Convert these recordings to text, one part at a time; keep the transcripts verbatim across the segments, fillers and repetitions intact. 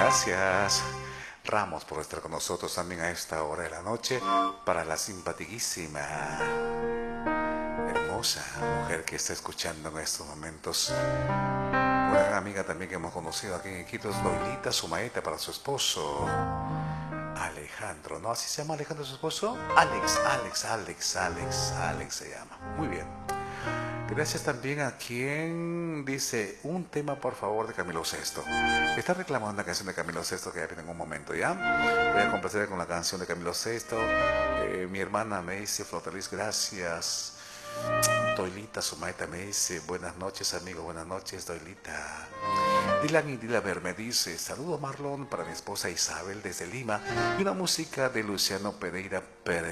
Gracias, Ramos, por estar con nosotros también a esta hora de la noche. Para la simpaticísima, hermosa mujer que está escuchando en estos momentos. Una gran amiga también que hemos conocido aquí en Iquitos, Doilita Sumaeta, para su esposo Alejandro, ¿no? ¿Así se llama Alejandro su esposo? Alex, Alex, Alex, Alex, Alex se llama. Muy bien. Gracias también a quien dice un tema por favor de Camilo Sesto. Está reclamando una canción de Camilo Sesto que ya viene en un momento, ¿ya? Voy a complacer con la canción de Camilo Sesto. Eh, mi hermana me dice, Flotaliz, gracias. Doilita Sumaeta me dice, buenas noches amigo, buenas noches Doilita. Dylan y Dilaver me dice, saludos Marlon para mi esposa Isabel desde Lima y una música de Luciano Pereira,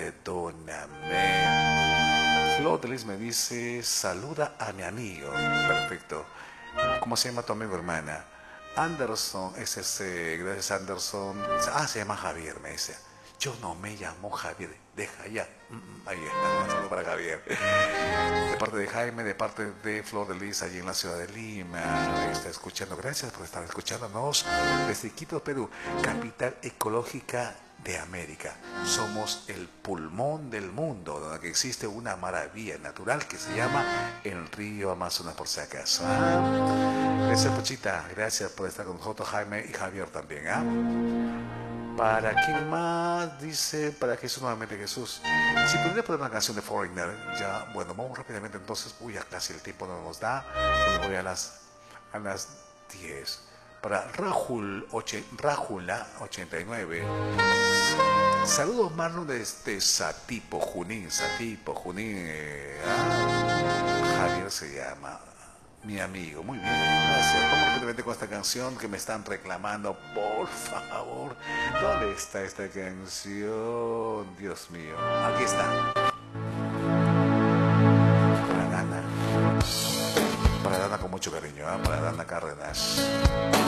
Perdóname. Flotaliz me dice, saluda a mi amigo. Perfecto. ¿Cómo se llama tu amigo, hermana? Anderson, es ese, gracias Anderson. Ah, se llama Javier, me dice. Yo no me llamo Javier, deja ya. Ahí está, un saludo para Javier. De parte de Jaime, de parte de Flor de Lis, allí en la ciudad de Lima. Está escuchando, gracias por estar escuchándonos desde Iquitos, Perú, capital ecológica de América. Somos el pulmón del mundo, donde existe una maravilla natural que se llama el río Amazonas, por si acaso. ¿Ah? Gracias, Pochita. Gracias por estar con nosotros, Jaime y Javier también. ¿Ah? ¿Para quién más? Dice, para Jesús, nuevamente Jesús. Si podría poner una canción de Foreigner, ya, bueno, vamos rápidamente entonces. Uy, ya casi el tiempo no nos da. Yo me voy a las, a las diez. Para Rahul, oche, Rahula ochenta y nueve. Saludos Marlon desde Satipo, Junín, Satipo, Junín. Eh, ah, Javier se llama. Mi amigo, muy bien, gracias. Vamos rápidamente con esta canción que me están reclamando, por favor. ¿Dónde está esta canción? Dios mío, aquí está. Para Dana, para Dana con mucho cariño, ¿eh? Para Dana Cárdenas.